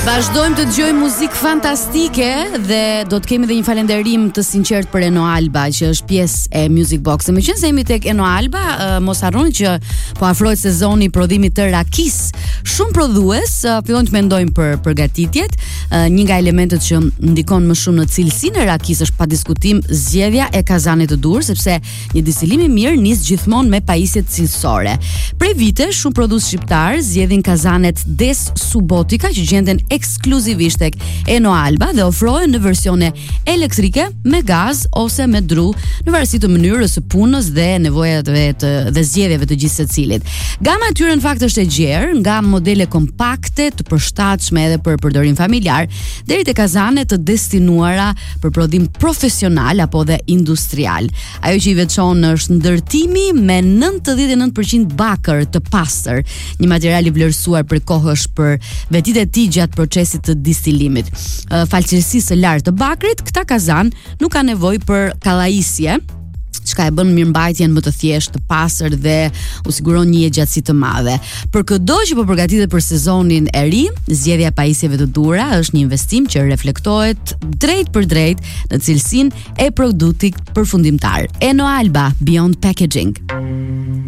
Vazhdojmë të dëgjojmë muzikë fantastike dhe do të kemi edhe një falënderim të sinqert për Eno Alba, që është pjesë e Music Box. Meqense jemi tek Eno Alba, mos harroni që po afrohet sezoni i prodhimit të rakis. Shumë prodhues fillojnë të mendojnë për përgatitjet. Një nga elementet që ndikon më shumë në cilësinë e rakis është pa diskutim zgjedhja e kazanit të dur, sepse një distilim i mirë nis gjithmonë me pajisje cilësore. Prej vitesh shumë prodhues shqiptar zgjedhin kazanet Des Subotica që gjenden ekskluzivisht tek Eno Alba dhe ofrohen në versione elektrike, me gaz ose me dru, në varësi të mënyrës së punës dhe nevojave dhe zgjedhjeve të gjithë secilit. Gama e tyre në fakt është e gjerë, nga modele kompakte të përshtatshme edhe për përdorim familjar, deri te kazane të destinuara për prodhim profesional apo dhe industrial. Ajo që i veçon është ndërtimi me 99% bakër të pastër, një material i vlerësuar për kohësh për vetitë e tij gjatë procesit të distilimit. Falëqësisë së lartë të bakrit, këta kazan nuk ka nevojë për kallajisje, çka e bën mirëmbajtjen më të thjeshtë, të pastër dhe u siguron një gjatësi të madhe. Për çdo që po përgatitet për sezonin e ri, zgjedhja e pajisjeve të dura është një investim që reflektohet drejt për drejt në cilësinë e produktit përfundimtar. Eno Alba, Beyond Packaging.